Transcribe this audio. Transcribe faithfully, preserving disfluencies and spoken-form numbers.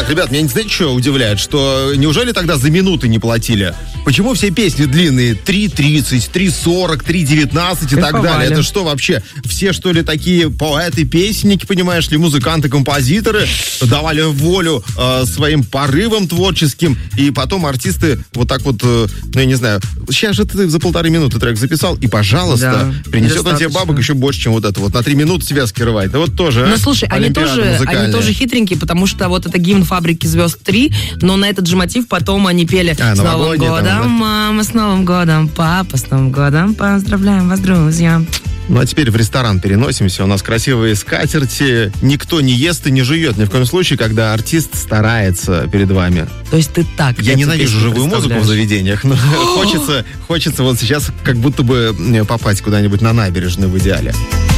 Так, ребят, меня, знаете, что удивляет? Что неужели тогда за минуты не платили? Почему все песни длинные? три тридцать, три сорок, три девятнадцать и так далее. Это что вообще? Все, что ли, такие поэты, песенники, понимаешь ли, музыканты, композиторы давали волю э, своим порывам творческим, и потом артисты вот так вот, э, ну, я не знаю, сейчас же ты за полторы минуты трек записал, и, пожалуйста, да, принесет он тебе бабок еще больше, чем вот это вот. На три минуты тебя скрывает. Да вот тоже, Ну, слушай, они тоже, они тоже хитренькие, потому что вот это гимн «Фабрики звезд три», но на этот же мотив потом они пели а, «С Новым годом, там, мама, с Новым годом, папа, с Новым годом, поздравляем вас, друзья». Ну, а теперь в ресторан переносимся. У нас красивые скатерти. Никто не ест и не жует. Ни в коем случае, когда артист старается перед вами. То есть ты так... Я ненавижу живую музыку в заведениях, но хочется, хочется вот сейчас как будто бы попасть куда-нибудь на набережную в идеале.